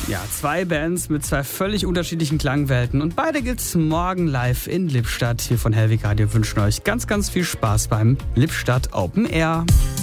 Ja, 2 Bands mit 2 völlig unterschiedlichen Klangwelten und beide gibt's morgen live in Lippstadt. Wir von Hellweg Radio wünschen euch ganz, ganz viel Spaß beim Lippstadt Open Air.